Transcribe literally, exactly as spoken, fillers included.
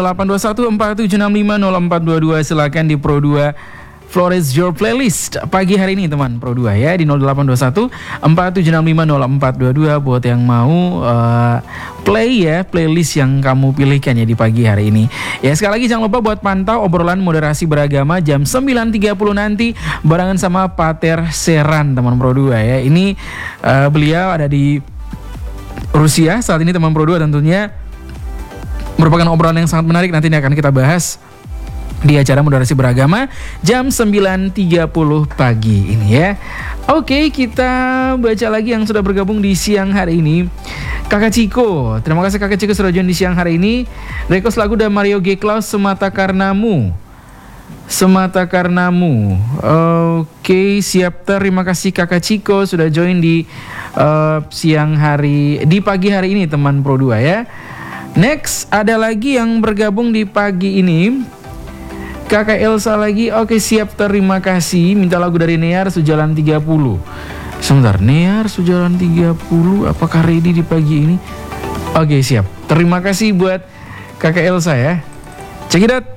delapan dua satu empat tujuh enam lima nol empat dua dua. Silakan di Pro dua Flores Your Playlist pagi hari ini teman Pro dua ya, di nol delapan dua satu empat tujuh enam lima nol empat dua dua buat yang mau uh, play ya playlist yang kamu pilihkan ya di pagi hari ini. Ya sekali lagi jangan lupa buat pantau obrolan moderasi beragama jam sembilan tiga puluh nanti barengan sama Pater Seran teman Pro dua ya. Ini uh, beliau ada di Rusia saat ini teman Pro dua, tentunya merupakan obrolan yang sangat menarik, nanti ini akan kita bahas di acara moderasi beragama jam sembilan tiga puluh pagi ini ya. Oke, kita baca lagi yang sudah bergabung di siang hari ini. Kakak Ciko, terima kasih Kakak Ciko sudah join di siang hari ini. Request lagu dari Mario G. Klaus, Semata Karenamu. Semata Karenamu. Oke, siap, terima kasih Kakak Ciko sudah join di uh, siang hari, di pagi hari ini teman Pro dua ya. Next, ada lagi yang bergabung di pagi ini. Kakak Elsa lagi. Oke, siap, terima kasih. Minta lagu dari Near Sujalan tiga puluh. Sebentar, Near Sujalan tiga puluh apakah ready di pagi ini? Oke, siap. Terima kasih buat Kakak Elsa ya. Check it out.